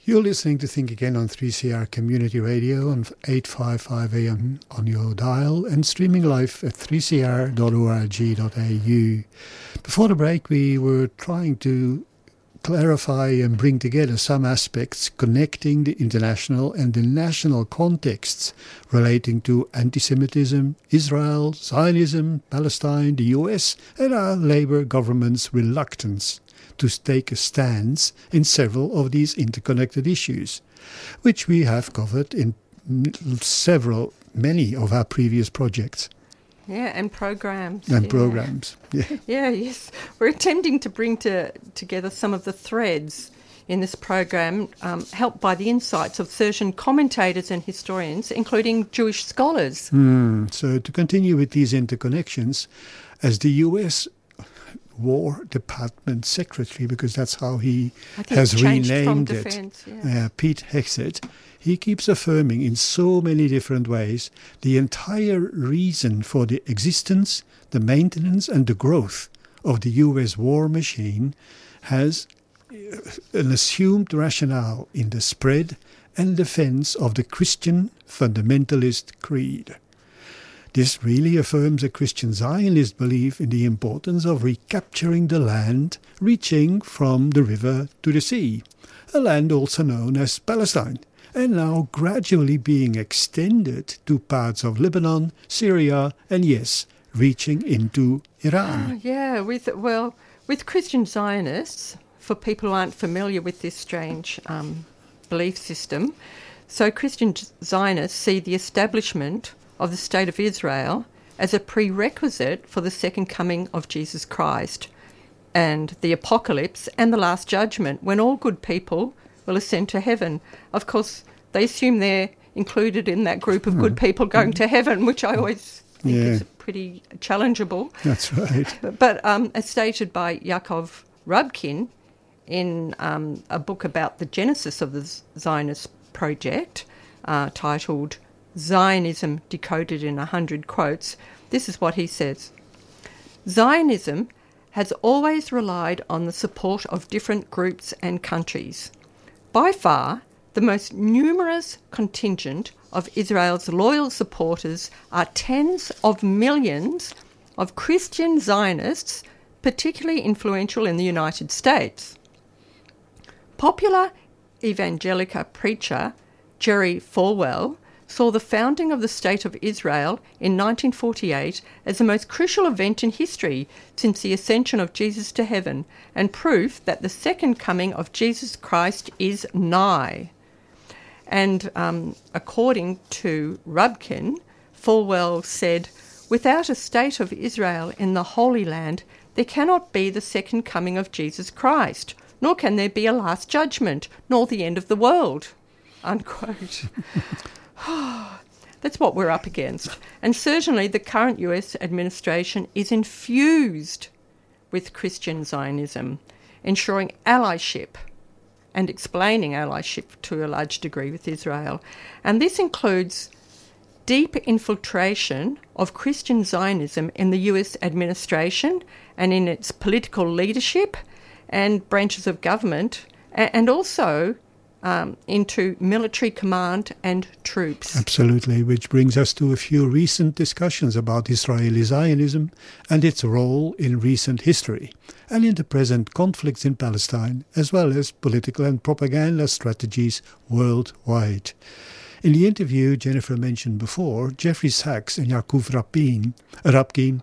You're listening to Think Again on 3CR Community Radio on 855 AM on your dial and streaming live at 3cr.org.au. Before the break, we were trying to clarify and bring together some aspects connecting the international and the national contexts relating to anti-Semitism, Israel, Zionism, Palestine, the US, and our Labour government's reluctance to take a stance in several of these interconnected issues, which we have covered in many of our previous projects. Yeah, and programs. And programs, yeah. Yeah, yes. We're attempting to bring together some of the threads in this program, helped by the insights of certain commentators and historians, including Jewish scholars. So to continue with these interconnections, as the US War Department Secretary, because that's how he has renamed it, Pete Hegseth, he keeps affirming in so many different ways the entire reason for the existence, the maintenance and the growth of the US war machine has an assumed rationale in the spread and defense of the Christian fundamentalist creed. This really affirms a Christian Zionist belief in the importance of recapturing the land reaching from the river to the sea, a land also known as Palestine, and now gradually being extended to parts of Lebanon, Syria, and yes, reaching into Iran. With Christian Zionists, for people who aren't familiar with this strange belief system, so Christian Zionists see the establishment of the State of Israel as a prerequisite for the second coming of Jesus Christ and the apocalypse and the last judgment, when all good people will ascend to heaven. Of course, they assume they're included in that group of good people going to heaven, which I always think is pretty challengeable. That's right. But as stated by Yaakov Rubkin in a book about the genesis of the Zionist project titled Zionism Decoded in 100 Quotes, this is what he says. Zionism has always relied on the support of different groups and countries. By far, the most numerous contingent of Israel's loyal supporters are tens of millions of Christian Zionists, particularly influential in the United States. Popular evangelical preacher Jerry Falwell saw the founding of the State of Israel in 1948 as the most crucial event in history since the ascension of Jesus to heaven, and proof that the second coming of Jesus Christ is nigh. And according to Rubkin, Falwell said, "Without a State of Israel in the Holy Land, there cannot be the second coming of Jesus Christ, nor can there be a last judgment, nor the end of the world." Unquote. That's what we're up against. And certainly the current US administration is infused with Christian Zionism, ensuring allyship and explaining allyship to a large degree with Israel. And this includes deep infiltration of Christian Zionism in the US administration and in its political leadership and branches of government, and also into military command and troops. Absolutely, which brings us to a few recent discussions about Israeli Zionism and its role in recent history and in the present conflicts in Palestine, as well as political and propaganda strategies worldwide. In the interview Jennifer mentioned before, Jeffrey Sachs and Yaakov Rubkin,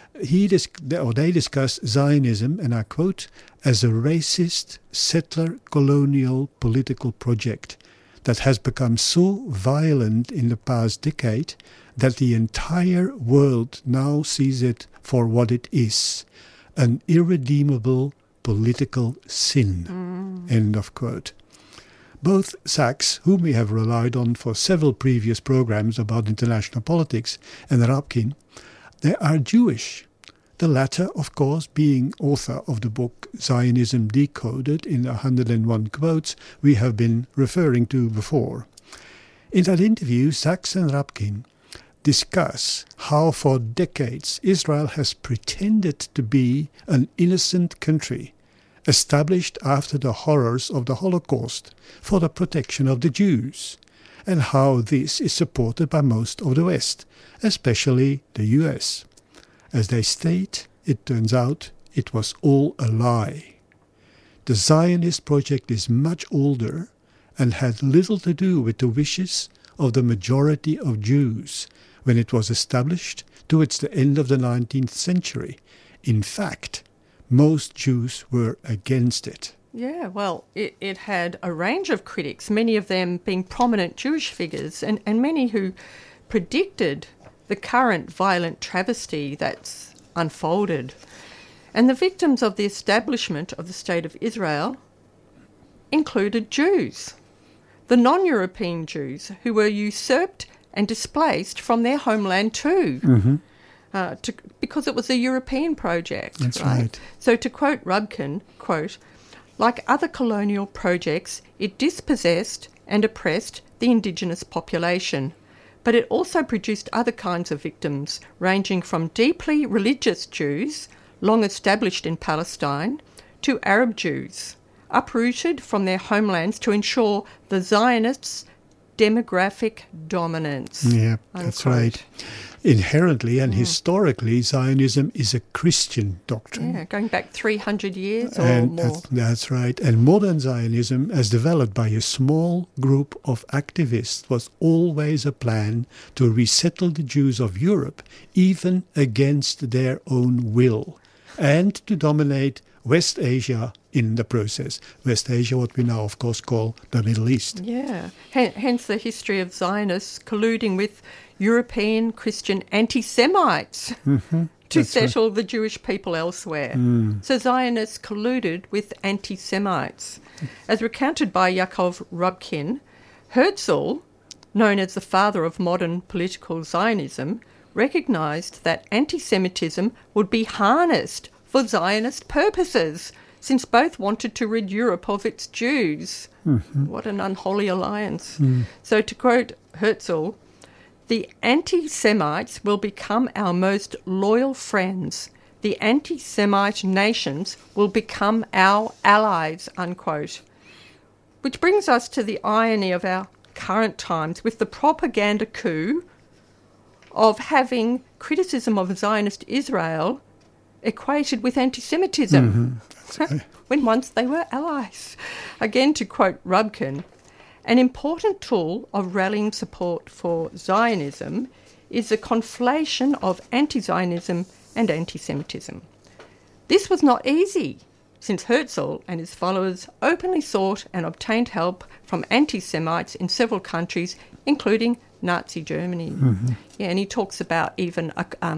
they discuss Zionism, and I quote, as a racist, settler, colonial political project that has become so violent in the past decade that the entire world now sees it for what it is, an irredeemable political sin. End of quote. Both Sachs, whom we have relied on for several previous programs about international politics, and Rubkin, they are Jewish. The latter, of course, being author of the book Zionism Decoded in 101 Quotes we have been referring to before. In that interview, Sachs and Rubkin discuss how for decades Israel has pretended to be an innocent country established after the horrors of the Holocaust for the protection of the Jews, and how this is supported by most of the West, especially the US. As they state, it turns out it was all a lie. The Zionist project is much older and had little to do with the wishes of the majority of Jews when it was established towards the end of the 19th century. In fact, most Jews were against it. Yeah, well, it had a range of critics, many of them being prominent Jewish figures, and many who predicted the current violent travesty that's unfolded. And the victims of the establishment of the State of Israel included Jews, the non-European Jews who were usurped and displaced from their homeland too, because it was a European project. That's right. So to quote Rubkin, quote, "Like other colonial projects, it dispossessed and oppressed the indigenous population, but it also produced other kinds of victims, ranging from deeply religious Jews, long established in Palestine, to Arab Jews, uprooted from their homelands to ensure the Zionists' demographic dominance." Yeah, that's right. Inherently and historically, Zionism is a Christian doctrine. Yeah, going back 300 years or And more. that's right. And modern Zionism, as developed by a small group of activists, was always a plan to resettle the Jews of Europe, even against their own will, and to dominate West Asia in the process. West Asia, what we now, of course, call the Middle East. Yeah, hence the history of Zionists colluding with European Christian anti-Semites to settle the Jewish people elsewhere. So Zionists colluded with anti-Semites. As recounted by Yaakov Rubkin, Herzl, known as the father of modern political Zionism, recognised that anti-Semitism would be harnessed for Zionist purposes, since both wanted to rid Europe of its Jews. What an unholy alliance. So to quote Herzl, "The anti-Semites will become our most loyal friends. The anti-Semite nations will become our allies," unquote. Which brings us to the irony of our current times with the propaganda coup of having criticism of Zionist Israel equated with anti-Semitism, when once they were allies. Again, to quote Rubkin, "An important tool of rallying support for Zionism is the conflation of anti-Zionism and anti-Semitism. This was not easy, since Herzl and his followers openly sought and obtained help from anti-Semites in several countries, including Nazi Germany." Yeah, and he talks about even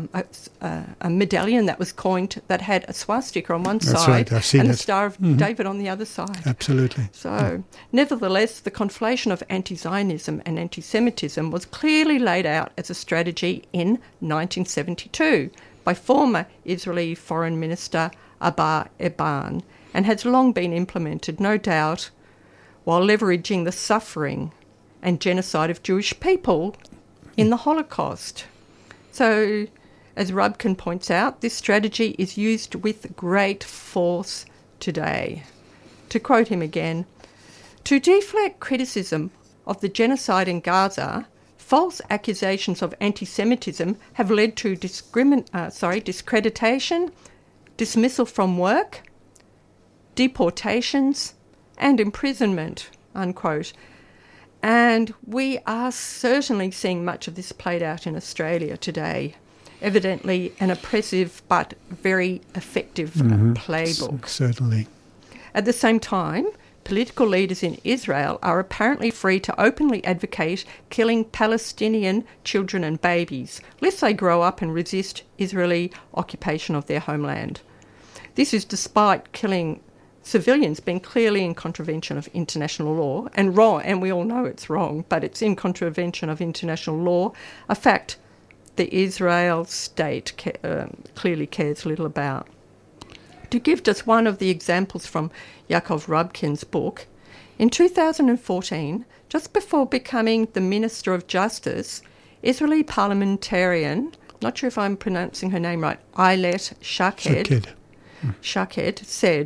a medallion that was coined that had a swastika on one That's side right, I've seen and it. the Star of David on the other side. Absolutely. So, nevertheless, the conflation of anti-Zionism and anti-Semitism was clearly laid out as a strategy in 1972 by former Israeli Foreign Minister Abba Eban, and has long been implemented, no doubt, while leveraging the suffering and genocide of Jewish people in the Holocaust. So, as Rubkin points out, this strategy is used with great force today. To quote him again, "To deflect criticism of the genocide in Gaza, false accusations of anti-Semitism have led to discreditation, dismissal from work, deportations, and imprisonment," unquote. And we are certainly seeing much of this played out in Australia today. Evidently an oppressive but very effective playbook. Certainly. At the same time, political leaders in Israel are apparently free to openly advocate killing Palestinian children and babies, lest they grow up and resist Israeli occupation of their homeland. This is despite killing civilians being clearly in contravention of international law, and wrong, and we all know it's wrong, but it's in contravention of international law, a fact the Israel state clearly cares little about. To give just one of the examples from Yaakov Rubkin's book, in 2014, just before becoming the Minister of Justice, Israeli parliamentarian, not sure if I'm pronouncing her name right, Ayelet Shaked said,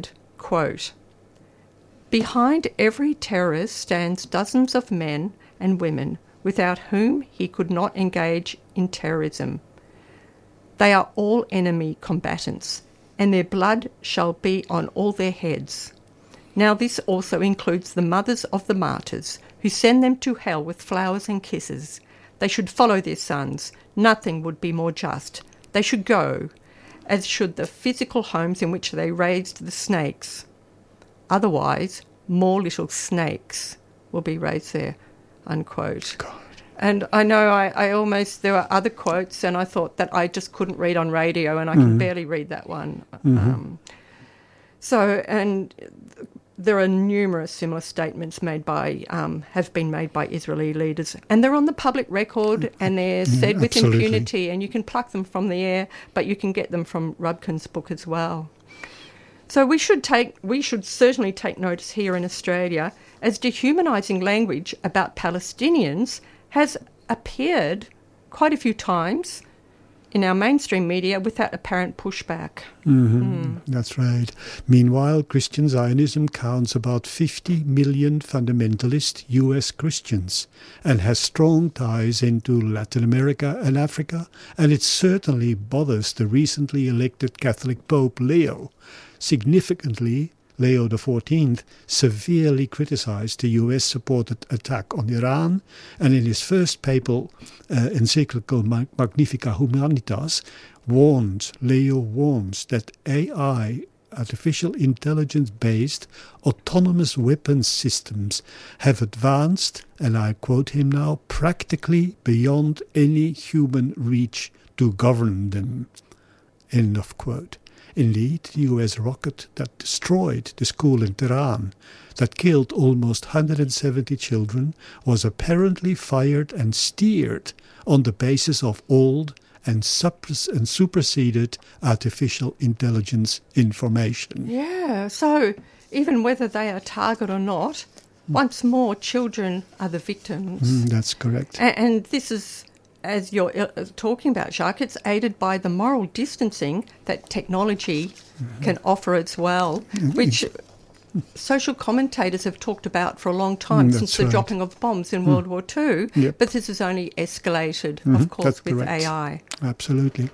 quote, "Behind every terrorist stands dozens of men and women without whom he could not engage in terrorism. They are all enemy combatants, and their blood shall be on all their heads. Now this also includes the mothers of the martyrs, who send them to hell with flowers and kisses. They should follow their sons. Nothing would be more just. They should go, as should the physical homes in which they raised the snakes. Otherwise, more little snakes will be raised there," unquote. God. And I know I almost, there were other quotes, and I thought that I just couldn't read on radio, and I can barely read that one. And there are numerous similar statements have been made by Israeli leaders, and they're on the public record, and they're said with absolutely. impunity, and you can pluck them from the air, but you can get them from Rubkin's book as well. So we should certainly take notice here in Australia, as dehumanising language about Palestinians has appeared quite a few times in our mainstream media without apparent pushback. That's right. Meanwhile, Christian Zionism counts about 50 million fundamentalist U.S. Christians and has strong ties into Latin America and Africa, and it certainly bothers the recently elected Catholic Pope Leo. Significantly, Leo XIV severely criticized the US-supported attack on Iran, and in his first papal encyclical Magnificat Humanitas, Leo warns that AI, artificial intelligence-based autonomous weapons systems, have advanced, and I quote him now, practically beyond any human reach to govern them. End of quote. Indeed, the US rocket that destroyed the school in Tehran, that killed almost 170 children, was apparently fired and steered on the basis of old and superseded artificial intelligence information. Yeah, so even whether they are target or not, once more, children are the victims. That's correct. And this is, as you're talking about, Jacques, it's aided by the moral distancing that technology can offer as well, which social commentators have talked about for a long time, since the dropping of bombs in World War II. Yep. But this has only escalated, of course, that's with correct. AI. Absolutely.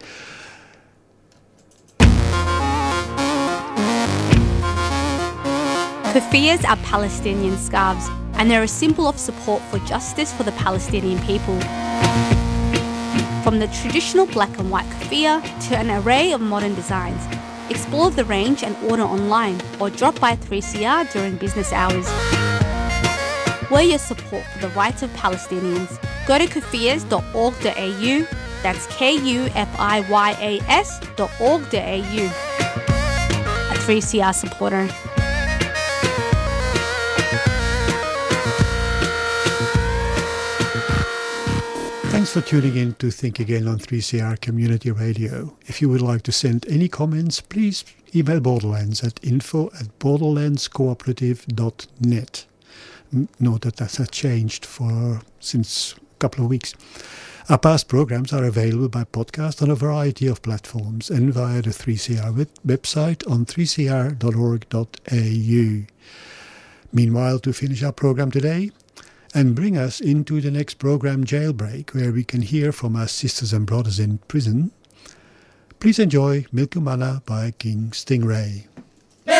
Keffiyehs are Palestinian scarves, and they're a symbol of support for justice for the Palestinian people. From the traditional black and white keffiyeh to an array of modern designs, explore the range and order online or drop by 3CR during business hours. Wear your support for the rights of Palestinians. Go to keffiyehs.org.au, that's KUFIYAS.org.au. A 3CR supporter. Thanks for tuning in to Think Again on 3CR Community Radio. If you would like to send any comments, please email Borderlands at info@borderlandscooperative.net. Note that has changed since a couple of weeks. Our past programs are available by podcast on a variety of platforms and via the 3CR website on 3cr.org.au. Meanwhile, to finish our program today, and bring us into the next program, Jailbreak, where we can hear from our sisters and brothers in prison, please enjoy Milkumana by King Stingray.